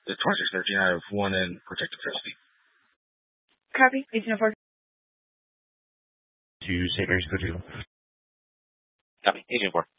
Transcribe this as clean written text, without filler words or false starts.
The 2613, I have 1 in protective custody. Copy. 1804. To St. Mary's Code 2. Copy. 1804.